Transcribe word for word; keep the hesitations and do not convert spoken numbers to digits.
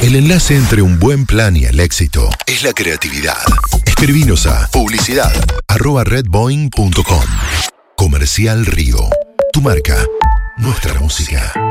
El enlace entre un buen plan y el éxito es la creatividad. Escribinos a publicidad arroba redboeing punto com. Comercial Río. Tu marca, nuestra música.